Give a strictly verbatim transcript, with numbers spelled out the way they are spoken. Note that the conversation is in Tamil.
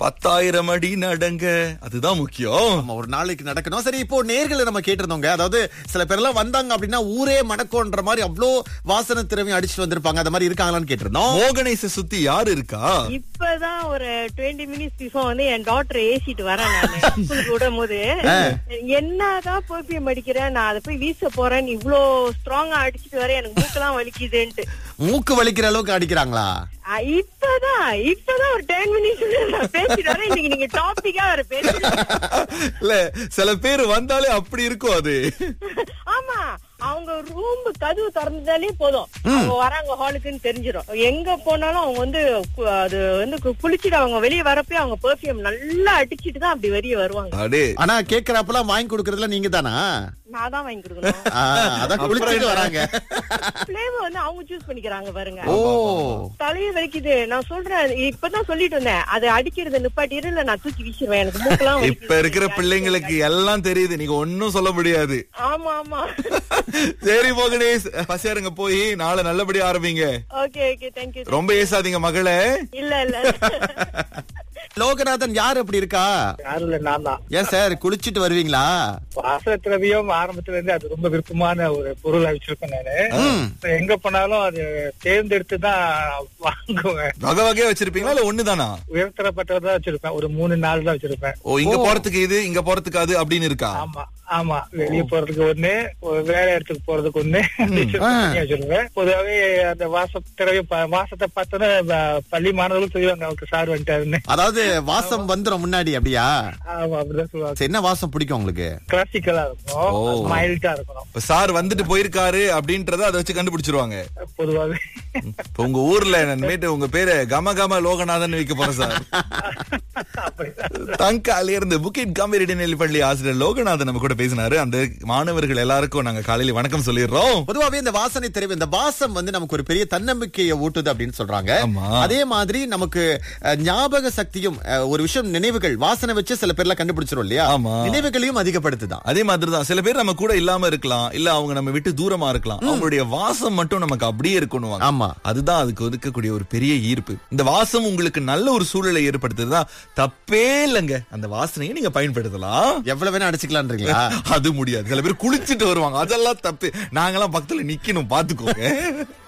பத்தாயிரம் அடி நடங்க, அதுதான் முக்கியம். நம்ம ஒரு நாளைக்கு நடக்கணும். சரி, இப்போ நேர்களை நம்ம கேட்டிருந்தோங்க. அதாவது சில பேர் எல்லாம் வந்தாங்க அப்படின்னா ஊரே மணக்கோன்ற மாதிரி அவ்வளோ வாசனை திரவியம் அடிச்சுட்டு வந்திருப்பாங்க. அந்த மாதிரி இருக்காங்களான்னு கேட்டிருந்தோம். மோகனேச சுத்தி யாரு இருக்கா? இப்பதான் ஒரு டுவெண்ட்டி மினிட்ஸ் பிஃபோர் வந்து என் டாக்டர் ஏசிட்டு வரேன். நானு விடும் போது என்னதான் பெர்ஃபியூம் அடிக்கிறேன், நான் அதை போய் வீச போறேன், இவ்ளோ ஸ்ட்ராங்கா அடிச்சுட்டு வரேன், எனக்கு மூக்கெல்லாம் வலிக்குதுன்ட்டு. மூக்கு வலிக்கிற அளவுக்கு அடிக்கிறாங்களா? இப்பதான் இப்பதான் ஒரு டென் மினிட்ஸ் பேசிட்டு வரேன். இன்னைக்கு நீங்க டாபிக்கா வர பேசுறீங்க. இல்ல, சில பேர் வந்தாலே அப்படி இருக்கும் அது. ஆமா, அவங்க ரூம் கதவு திறந்ததாலே போதும், அவங்க வராங்க ஹாலுக்குன்னு தெரிஞ்சிடும். எங்க போனாலும் அவங்க வந்து அது வந்து குளிச்சுட்டு அவங்க வெளியே வரப்பே அவங்க பெர்ஃபியூம் நல்லா அடிச்சிட்டு தான் அப்படி வெளியே வருவாங்க. ஆனா கேக்குறப்பெல்லாம் வாங்கி கொடுக்கறதுல நீங்க தானா? நான் தான் வாங்கி கொடுக்கணும். அதான் குளிச்சுட்டு வராங்க. ஃபிளேவர் வந்து அவங்க சூஸ் பண்ணிக்கிறாங்க பாருங்க. ஓ, தலையை வலிக்குது நான் சொல்றேன், இப்பதான் சொல்லிட்டு வந்தேன், அது அடிக்கிறது நிப்பாட்டிரு, இல்ல நான் தூக்கி வீசிடுவேன், எனக்கு மூக்கெல்லாம் இப்ப இருக்கிற பிள்ளைங்களுக்கு எல்லாம் தெரியுது, நீங்க ஒன்னும் சொல்ல முடியாது. ஆமா ஆமா. சரி மோகனேஷ், பசியாருங்க போய் நாளை நல்லபடியா ஆரம்பிங்க. Okay okay, thank you. ரொம்ப ஏசாதீங்க மகளே. இல்ல இல்ல. லோகநாதன் யாரு அப்படி இருக்கா? யாரும் இல்ல, நான் தான். ஏன் சார் குளிச்சுட்டு வருவீங்களா? வாசனை திரவியம் ஆரம்பத்துல இருந்து அது ரொம்ப விருப்பமான ஒரு பொருளா வச்சிருக்கேன் நானு. எங்க போனாலும் அது தேர்ந்தெடுத்து தான் வாங்குவேன். வகை வகையா வச்சிருப்பீங்களா இல்ல ஒண்ணுதானா? உயர்த்தரப்பட்டதான் வச்சிருப்பேன், ஒரு மூணு நாள் தான் வச்சிருப்பேன். ஓ, இங்க போறதுக்கு இது, இங்க போறதுக்கு அது அப்படின்னு இருக்கா? ஆமா ஆமா, வெளியே போறதுக்கு ஒண்ணு, வேற இடத்துக்கு போறதுக்கு ஒண்ணு வச்சிருப்பேன். பொதுவாவே அந்த வாச திரவியம் வாசத்தை பார்த்தோன்னா பள்ளி மாணவர்களும் தெரியும் அவருக்கு சார் வந்துட்டாருன்னு. அதாவது வாசம் வந்துடும் முன்னாடி, அப்படியா? ஆமா, அப்படிதான் சொல்லுவாங்க. என்ன வாசம் பிடிக்கும் உங்களுக்கு? கிளாசிக்கலா இருக்கும், மைல்டா இருக்கணும். சார் வந்துட்டு போயிருக்காரு அப்படின்றத அதை வச்சு கண்டுபிடிச்சிருவாங்க பொதுவாவே. உங்க ஊர்ல நேற்று உங்க பேரு கம கம லோகநாதன் வைக்க போறேன் சார். தங்கால இருந்து புக்கிட் காமேரி நெல்லிப்பள்ளி ஆசிரியர் லோகநாதன் நம்ம கூட பேசினாரு. அந்த மாணவர்கள் எல்லாருக்கும் நாங்க காலையில வணக்கம் சொல்லிடுறோம். பொதுவாவே இந்த வாசனை தெரிவு, இந்த வாசம் வந்து நமக்கு ஒரு பெரிய தன்னம்பிக்கையை ஊட்டுது அப்படின்னு சொல்றாங்க. அதே மாதிரி நமக்கு ஞாபக சக்தியும், ஒரு விஷயம் நினைவுகள் வாசனை வச்சு சில பேர்லாம் கண்டுபிடிச்சிரும் இல்லையா? நினைவுகளையும் அதிகப்படுத்துதான். அதே மாதிரிதான் சில பேர் நம்ம கூட இல்லாம இருக்கலாம், இல்ல அவங்க நம்ம விட்டு தூரமா இருக்கலாம், அவங்களுடைய வாசம் மட்டும் நமக்கு அப்படியே இருக்கணும். ஆமா, அதுதான் அதுக்கு ஒதுக்கக்கூடிய ஒரு பெரிய ஈர்ப்பு. இந்த வாசம் உங்களுக்கு நல்ல ஒரு சூழலை ஏற்படுத்துறதா தப்பே இல்லைங்க. அந்த வாசனையை நீங்க பயன்படுத்தலாம், எவ்வளவு வேணா அடிச்சுக்கலான்றீங்களா? அது முடியாது. சில பேர் குளிச்சுட்டு வருவாங்க, அதெல்லாம் தப்பு. நாங்கெல்லாம் பக்கத்துல நிக்கணும், பாத்துக்கோங்க.